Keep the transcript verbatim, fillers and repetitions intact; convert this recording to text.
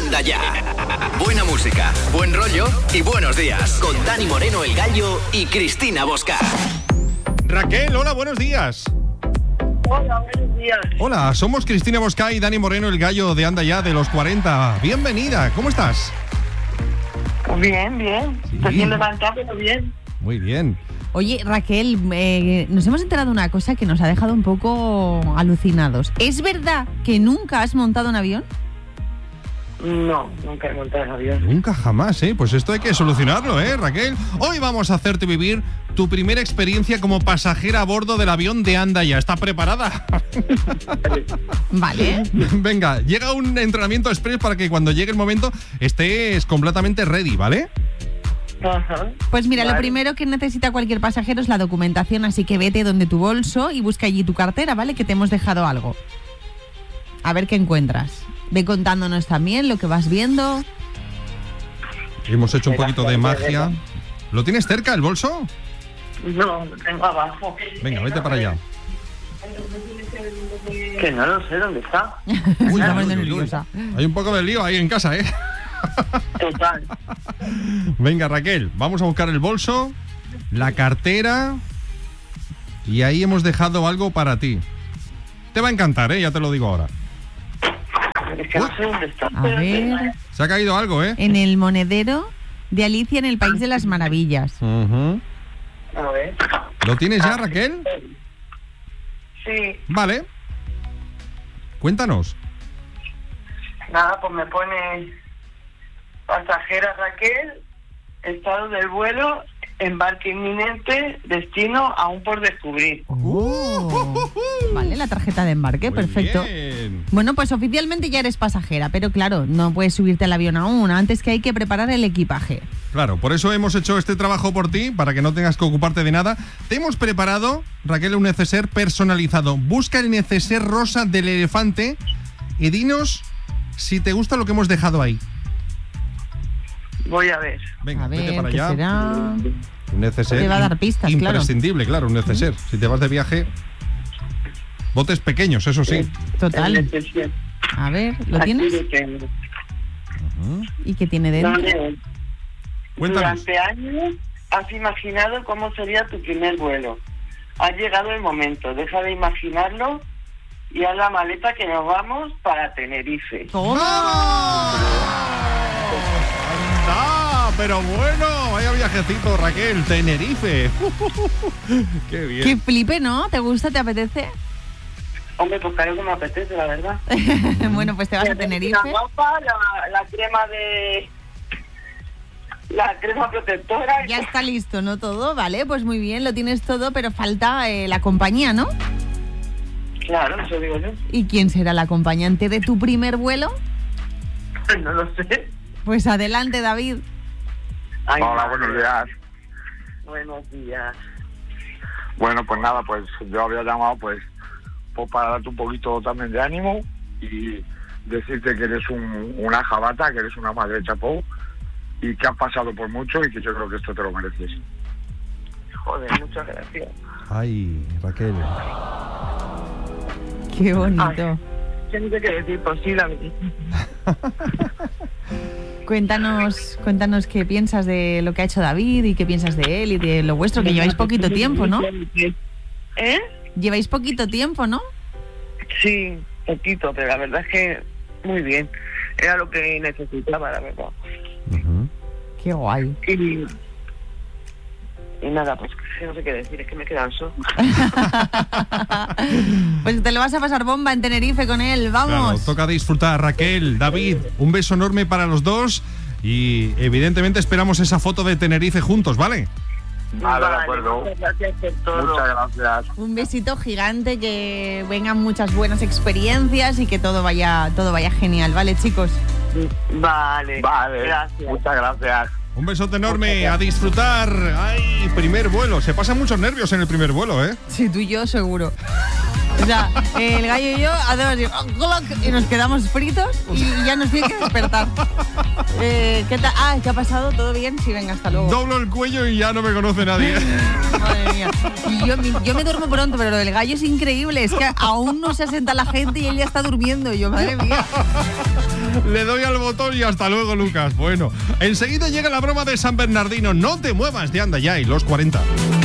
Anda Ya. Buena música, buen rollo y buenos días. Con Dani Moreno, el Gallo, y Cristina Bosca. Raquel, hola, buenos días. Hola, buenos días. Hola, somos Cristina Bosca y Dani Moreno, el Gallo de Anda Ya de los cuarenta. Bienvenida, ¿cómo estás? Bien, bien. Sí. Recién levantado, pero bien. Muy bien. Oye, Raquel, eh, nos hemos enterado de una cosa que nos ha dejado un poco alucinados. ¿Es verdad que nunca has montado un avión? No, nunca he montado en avión. Nunca jamás, ¿eh? Pues esto hay que solucionarlo, ¿eh, Raquel? Hoy vamos a hacerte vivir tu primera experiencia como pasajera a bordo del avión de Anda Ya. ¿Estás preparada? Vale. Venga, llega un entrenamiento express para que cuando llegue el momento estés completamente ready, ¿vale? Ajá. Pues mira, Vale. lo primero que necesita cualquier pasajero es la documentación, así que vete donde tu bolso y busca allí tu cartera, ¿vale? Que te hemos dejado algo. A ver qué encuentras. Ve contándonos también lo que vas viendo. Hemos hecho un Venga, poquito de venga, magia. venga. ¿Lo tienes cerca, el bolso? No, lo tengo abajo. Venga, vete para allá. Que no lo sé dónde está. Uy, Está uy, poniendo uy, uy. nerviosa. Hay un poco de lío ahí en casa, ¿eh? Total. Venga, Raquel, vamos a buscar el bolso, la cartera y ahí hemos dejado algo para ti. Te va a encantar, ¿eh? Ya te lo digo ahora. Es que no sé dónde está. A ver. Se ha caído algo, ¿eh? En el monedero de Alicia en el País de las Maravillas. Ujú. A ver. ¿Lo tienes ya, Raquel? Sí. Vale. Cuéntanos. Nada, pues me pone pasajera Raquel, estado del vuelo, embarque inminente, destino aún por descubrir. Oh. Vale, la tarjeta de embarque, Muy perfecto. bien. Bueno, pues oficialmente ya eres pasajera, pero claro, no puedes subirte al avión aún, antes que hay que preparar el equipaje. Claro, por eso hemos hecho este trabajo por ti, para que no tengas que ocuparte de nada. Te hemos preparado, Raquel, un neceser personalizado. Busca el neceser rosa del elefante y dinos si te gusta lo que hemos dejado ahí. Voy a ver. Venga, A vete ver, para ¿qué allá. será? Un neceser Te va a dar pistas, claro. imprescindible, claro, un neceser. Si te vas de viaje, botes pequeños, eso sí. Total. El neceser. A ver, ¿lo Aquí tienes? lo tengo. Ujú. ¿Y qué tiene dentro? Vale. Cuéntanos. Durante años has imaginado cómo sería tu primer vuelo. Ha llegado el momento. Deja de imaginarlo y haz la maleta que nos vamos para Tenerife. ¡Toma! ¡Anda! Pero bueno, vaya viajecito, Raquel, Tenerife. ¡Qué bien! ¡Qué flipe, ¿no? ¿Te gusta? ¿Te apetece? Hombre, pues claro que me apetece, la verdad. Bueno, pues te vas a Tenerife. La guapa, la, la crema de... La crema protectora. Ya está listo, ¿no? Todo, vale, pues muy bien, lo tienes todo, pero falta eh, la compañía, ¿no? Claro, eso digo yo. ¿Y quién será el acompañante de tu primer vuelo? No lo sé. Pues adelante, David. Ay, Hola, madre. buenos días. Buenos días. Bueno, pues nada, pues yo había llamado pues, pues para darte un poquito también de ánimo y decirte que eres un, una jabata, que eres una madre chapó y que has pasado por mucho y que yo creo que esto te lo mereces. Joder, muchas gracias. Ay, Raquel. Qué bonito. Yo no sé qué decir, pues sí, la verdad. Cuéntanos, cuéntanos qué piensas de lo que ha hecho David y qué piensas de él y de lo vuestro, que lleváis poquito tiempo, ¿no? ¿Eh? Lleváis poquito tiempo, ¿no? Sí, poquito, pero la verdad es que muy bien. Era lo que necesitaba, la verdad. Ujú. Qué guay. Y, y nada, pues que no sé qué decir, es que me quedan solo. Pues te lo vas a pasar bomba en Tenerife con él, Claro, vamos. toca disfrutar, Raquel, David, un beso enorme para los dos y evidentemente esperamos esa foto de Tenerife juntos, ¿vale? Vale, de acuerdo. Muchas gracias por todo. Muchas gracias. Un besito gigante, que vengan muchas buenas experiencias y que todo vaya, todo vaya genial, ¿vale, chicos? Vale. Vale, Gracias. muchas gracias. Un besote enorme, a disfrutar. Ay, primer vuelo. Se pasan muchos nervios en el primer vuelo, ¿eh? Sí, tú y yo seguro. O sea, el gallo y yo hacemos así, y nos quedamos fritos y ya nos tiene que despertar. Eh, ¿Qué tal? Ah, ¿qué ha pasado? ¿Todo bien? Sí, venga, hasta luego. Doblo el cuello y ya no me conoce nadie. Madre mía. Y yo, yo me duermo pronto, pero lo del gallo es increíble. Es que aún no se asenta la gente y él ya está durmiendo. Y yo, madre mía. Le doy al botón y hasta luego, Lucas. Bueno, enseguida llega la broma de San Bernardino. No te muevas de Anda Ya y los cuarenta.